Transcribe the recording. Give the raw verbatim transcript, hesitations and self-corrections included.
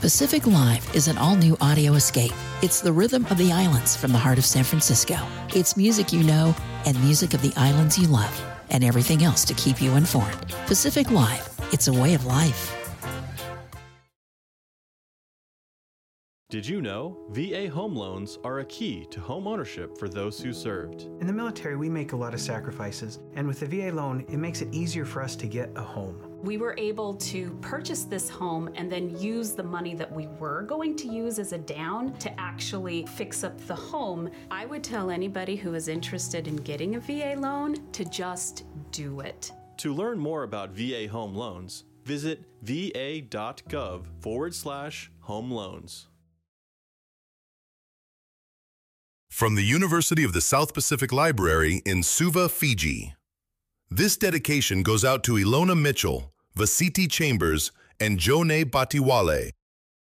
Pacific Live is an all-new audio escape. It's the rhythm of the islands from the heart of San Francisco. It's music you know and music of the islands you love, and everything else to keep you informed. Pacific Live, it's a way of life. Did you know V A home loans are a key to home ownership for those who served? In the military, we make a lot of sacrifices, and with the V A loan, it makes it easier for us to get a home. We were able to purchase this home and then use the money that we were going to use as a down to actually fix up the home. I would tell anybody who is interested in getting a V A loan to just do it. To learn more about V A home loans, visit va.gov forward slash home loans. From the University of the South Pacific Library in Suva, Fiji. This dedication goes out to Ilona Mitchell, Vasiti Chambers, and Jone Batiwale,